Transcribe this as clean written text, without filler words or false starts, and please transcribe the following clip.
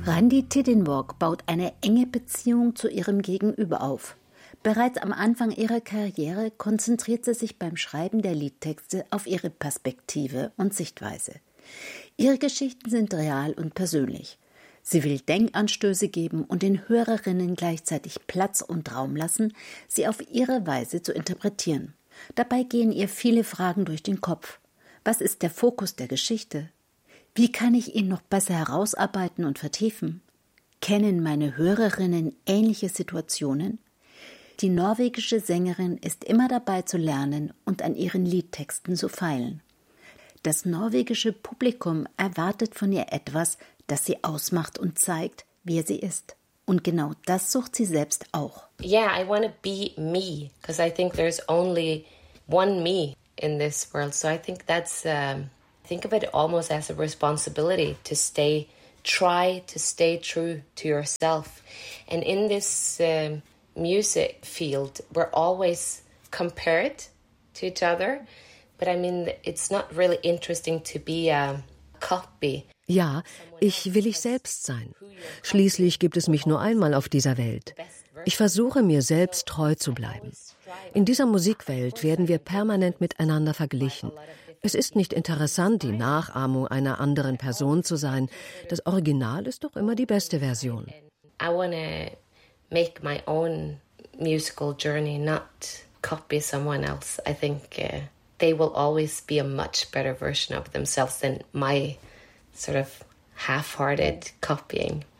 Randi Tiddenwalk baut eine enge Beziehung zu ihrem Gegenüber auf. Bereits am Anfang ihrer Karriere konzentriert sie sich beim Schreiben der Liedtexte auf ihre Perspektive und Sichtweise. Ihre Geschichten sind real und persönlich. Sie will Denkanstöße geben und den Hörerinnen gleichzeitig Platz und Raum lassen, sie auf ihre Weise zu interpretieren. Dabei gehen ihr viele Fragen durch den Kopf. Was ist der Fokus der Geschichte? Wie kann ich ihn noch besser herausarbeiten und vertiefen? Kennen meine Hörerinnen ähnliche Situationen? Die norwegische Sängerin ist immer dabei zu lernen und an ihren Liedtexten zu feilen. Das norwegische Publikum erwartet von ihr etwas, das sie ausmacht und zeigt, wer sie ist. Und genau das sucht sie selbst auch. Yeah, I want to be me, because I think there's only one me in this world. So I think that's... Think of it almost as a responsibility to try to stay true to yourself. And in this music field, we're always compared to each other. But I mean, it's not really interesting to be a copy. Ja, ich will ich selbst sein. Schließlich gibt es mich nur einmal auf dieser Welt. Ich versuche, mir selbst treu zu bleiben. In dieser Musikwelt werden wir permanent miteinander verglichen. Es ist nicht interessant, die Nachahmung einer anderen Person zu sein. Das Original ist doch immer die beste Version. I want to make my own musical journey, not copy someone else. I think they will always be a much better version of themselves than my sort of half-hearted copying.